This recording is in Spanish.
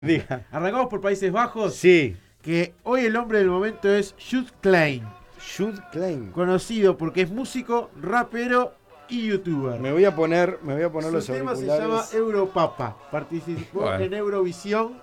Diga. Arrancamos por Países Bajos. Sí. Que hoy el hombre del momento es Jude Klein. Jude Klein. Conocido porque es músico, rapero y youtuber. Me voy a poner los Su tema auriculares. se llama Europapa. Participó Bueno. en Eurovisión